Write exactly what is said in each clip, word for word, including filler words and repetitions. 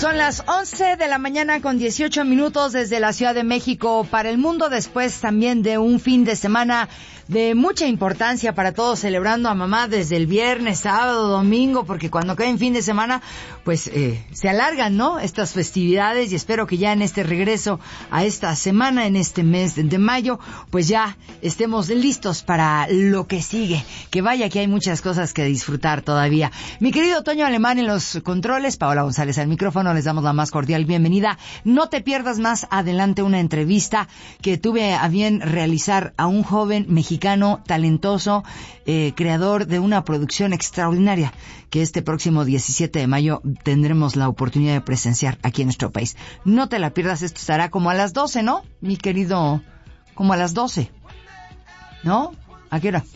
Son las once de la mañana con dieciocho minutos desde la Ciudad de México para el mundo, después también de un fin de semana de mucha importancia para todos, celebrando a mamá desde el viernes, sábado, domingo, porque cuando cae en fin de semana, pues eh, se alargan, ¿no?, estas festividades, y espero que ya en este regreso a esta semana, en este mes de mayo, pues ya estemos listos para lo que sigue, que vaya que hay muchas cosas que disfrutar todavía. Mi querido Toño Alemán en los controles, Paola González al micrófono, les damos la más cordial bienvenida. No te pierdas más adelante una entrevista que tuve a bien realizar a un joven mexicano talentoso, eh, creador de una producción extraordinaria que este próximo diecisiete de mayo tendremos la oportunidad de presenciar aquí en nuestro país. No te la pierdas, esto estará como a las doce, ¿no? Mi querido, como a las doce, ¿no? ¿A qué hora?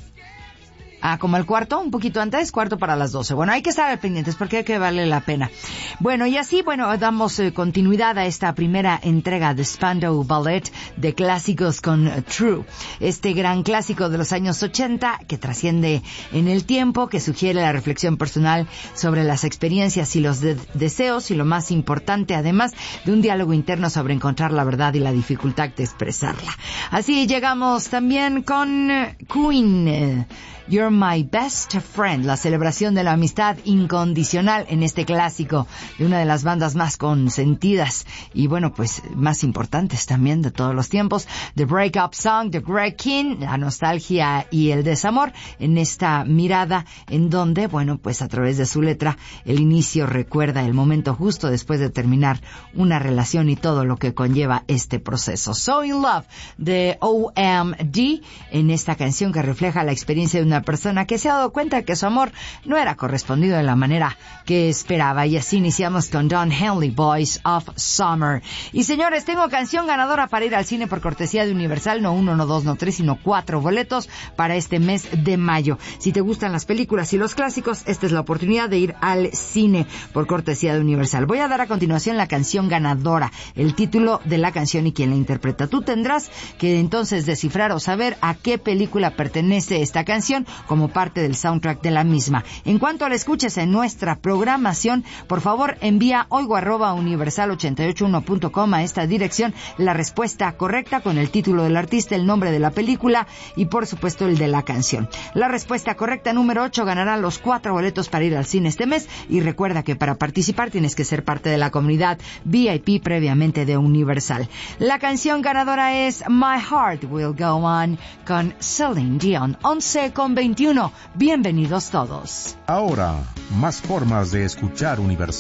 Ah, como al cuarto, un poquito antes, cuarto para las doce. Bueno, hay que estar pendientes porque hay que vale la pena. Bueno, y así, bueno, damos eh, continuidad a esta primera entrega de Spandau Ballet de clásicos con uh, True. Este gran clásico de los años ochenta que trasciende en el tiempo, que sugiere la reflexión personal sobre las experiencias y los de- deseos y lo más importante, además de un diálogo interno sobre encontrar la verdad y la dificultad de expresarla. Así llegamos también con uh, Queen, eh, You're My Best Friend, la celebración de la amistad incondicional en este clásico de una de las bandas más consentidas y, bueno, pues más importantes también de todos los tiempos. The Breakup Song de Greg King, la nostalgia y el desamor en esta mirada en donde, bueno, pues a través de su letra el inicio recuerda el momento justo después de terminar una relación y todo lo que conlleva este proceso. So In Love de O M D en esta canción que refleja la experiencia de una persona que se ha dado cuenta que su amor no era correspondido de la manera que esperaba. Y así iniciamos con Don Henley, Boys of Summer. Y señores, tengo canción ganadora para ir al cine por cortesía de Universal, no uno, no dos, no tres, sino cuatro boletos para este mes de mayo. Si te gustan las películas y los clásicos, esta es la oportunidad de ir al cine por cortesía de Universal. Voy a dar a continuación la canción ganadora, el título de la canción y quién la interpreta. Tú tendrás que entonces descifrar o saber a qué película pertenece esta canción como parte del soundtrack de la misma. En cuanto la escuches en nuestra programación, por favor envía oigo arroba universal ochenta y ocho uno punto com a esta dirección la respuesta correcta con el título del artista, el nombre de la película y por supuesto el de la canción. La respuesta correcta número ocho ganará los cuatro boletos para ir al cine este mes, y recuerda que para participar tienes que ser parte de la comunidad V I P previamente de Universal. La canción ganadora es My Heart Will Go On con Celine Dion. once con veintiuno. Bienvenidos todos. Ahora, más formas de escuchar Universal.